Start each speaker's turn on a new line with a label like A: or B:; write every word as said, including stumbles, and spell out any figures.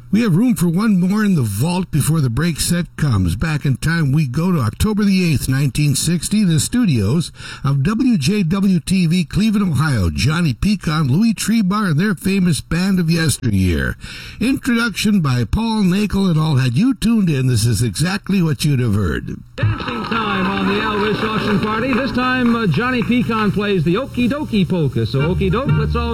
A: We have room for one more in the vault before the break set comes. Back in time, we go to October the eighth, nineteen sixty, the studios of W J W T V, Cleveland, Ohio. Johnny Pecon, Louis Trebar, and their famous band of yesteryear. Introduction by Paul Nakel and all. Had you tuned in, this is exactly what you'd have heard.
B: Dancing time on the Elvis Auction Party. This time, uh, Johnny Pecon plays the Okie Dokie Polka. So, okie doke, let's all